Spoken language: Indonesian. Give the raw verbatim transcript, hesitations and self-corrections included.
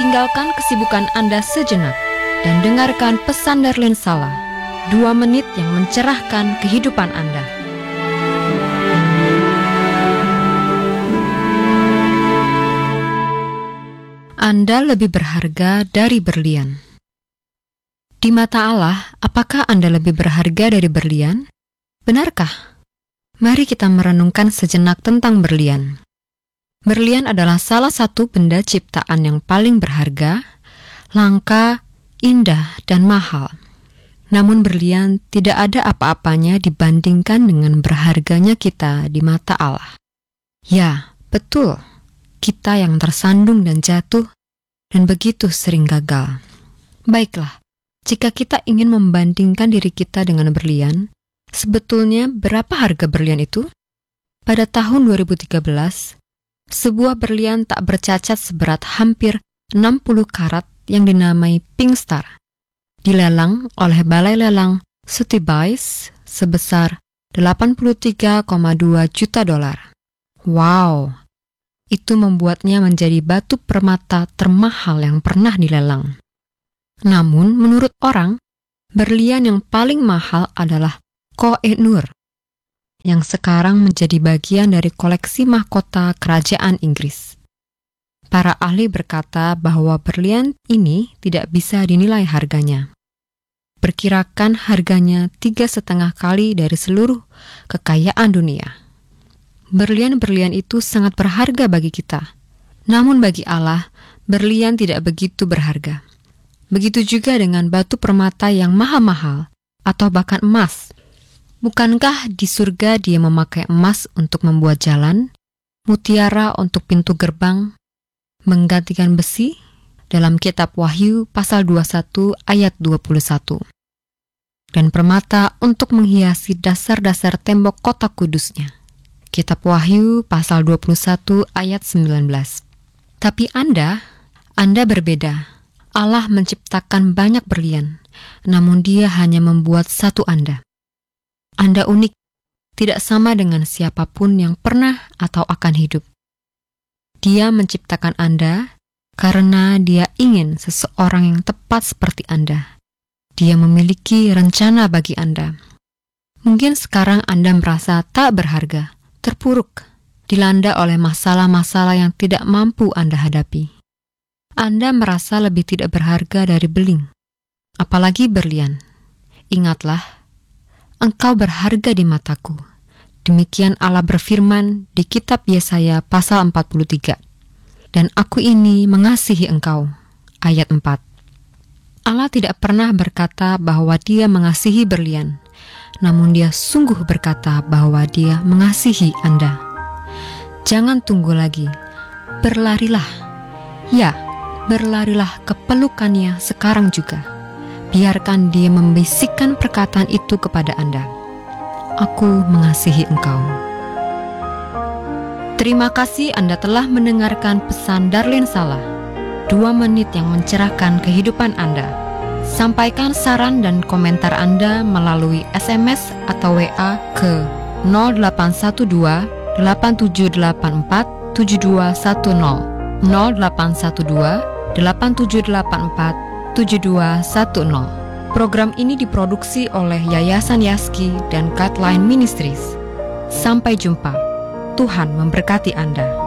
tinggalkan kesibukan Anda sejenak dan dengarkan pesan Darlene Sala, dua menit yang mencerahkan kehidupan Anda. Anda lebih berharga dari berlian. Di mata Allah, apakah Anda lebih berharga dari berlian? Benarkah? Mari kita merenungkan sejenak tentang berlian. Berlian adalah salah satu benda ciptaan yang paling berharga, langka, indah, dan mahal. Namun berlian tidak ada apa-apanya dibandingkan dengan berharganya kita di mata Allah. Ya, betul. Kita yang tersandung dan jatuh, dan begitu sering gagal. Baiklah, jika kita ingin membandingkan diri kita dengan berlian, sebetulnya berapa harga berlian itu? Pada tahun dua ribu tiga belas, sebuah berlian tak bercacat seberat hampir enam puluh karat yang dinamai Pink Star dilelang oleh Balai Lelang Sotheby's sebesar delapan puluh tiga koma dua juta dolar. Wow! Itu membuatnya menjadi batu permata termahal yang pernah dilelang. Namun, menurut orang, berlian yang paling mahal adalah Koh-i-Noor, yang sekarang menjadi bagian dari koleksi mahkota kerajaan Inggris. Para ahli berkata bahwa berlian ini tidak bisa dinilai harganya. Perkirakan harganya tiga setengah kali dari seluruh kekayaan dunia. Berlian-berlian itu sangat berharga bagi kita. Namun bagi Allah, berlian tidak begitu berharga. Begitu juga dengan batu permata yang mahal-mahal atau bahkan emas. Bukankah di surga Dia memakai emas untuk membuat jalan, mutiara untuk pintu gerbang, menggantikan besi dalam kitab Wahyu pasal dua puluh satu ayat dua puluh satu, dan permata untuk menghiasi dasar-dasar tembok kota kudusnya. Kitab Wahyu pasal dua puluh satu ayat sembilan belas. Tapi Anda, Anda berbeda. Allah menciptakan banyak berlian, namun Dia hanya membuat satu Anda. Anda unik, tidak sama dengan siapapun yang pernah atau akan hidup. Dia menciptakan Anda karena Dia ingin seseorang yang tepat seperti Anda. Dia memiliki rencana bagi Anda. Mungkin sekarang Anda merasa tak berharga, terpuruk, dilanda oleh masalah-masalah yang tidak mampu Anda hadapi. Anda merasa lebih tidak berharga dari beling, apalagi berlian. Ingatlah, engkau berharga di mataku. Demikian Allah berfirman di kitab Yesaya pasal empat puluh tiga. Dan aku ini mengasihi engkau. Ayat empat. Allah tidak pernah berkata bahwa Dia mengasihi berlian, namun Dia sungguh berkata bahwa Dia mengasihi Anda. Jangan tunggu lagi. Berlarilah. Ya, berlarilah ke pelukannya sekarang juga. Biarkan Dia membisikkan perkataan itu kepada Anda. Aku mengasihi engkau. Terima kasih Anda telah mendengarkan pesan Darlene Sala, dua menit yang mencerahkan kehidupan Anda. Sampaikan saran dan komentar Anda melalui S M S atau W A ke nol delapan satu dua delapan tujuh delapan empat tujuh dua satu nol, nol delapan satu dua delapan tujuh delapan empat tujuh dua satu nol. Program ini diproduksi oleh Yayasan Yaski dan Guideline Ministries. Sampai jumpa. Tuhan memberkati Anda.